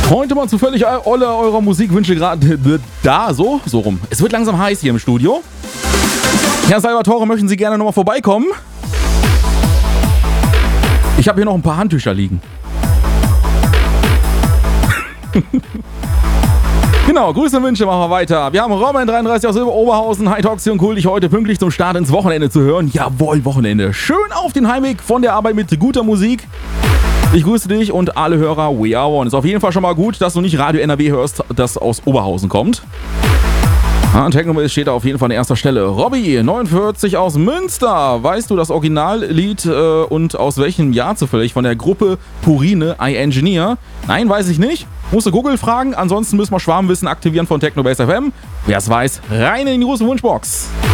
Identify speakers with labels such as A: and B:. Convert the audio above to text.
A: Heute mal zu völlig alle eurer Musikwünsche gerade da, so rum. Es wird langsam heiß hier im Studio. Herr Salvatore, möchten Sie gerne nochmal vorbeikommen? Ich habe hier noch ein paar Handtücher liegen. Genau, Grüße und Wünsche, machen wir weiter. Wir haben Robin 33 aus Oberhausen, High Toxi und cool, dich heute pünktlich zum Start ins Wochenende zu hören. Jawohl, Wochenende. Schön auf den Heimweg von der Arbeit mit guter Musik. Ich grüße dich und alle Hörer. We are one. Ist auf jeden Fall schon mal gut, dass du nicht Radio NRW hörst, das aus Oberhausen kommt. Techno steht da auf jeden Fall an erster Stelle. Robby, 49 aus Münster. Weißt du das Originallied und aus welchem Jahr zufällig von der Gruppe Purine, I Engineer? Nein, weiß ich nicht. Musst du Google fragen. Ansonsten müssen wir Schwarmwissen aktivieren von Techno Base FM. Wer es weiß, rein in die große Wunschbox.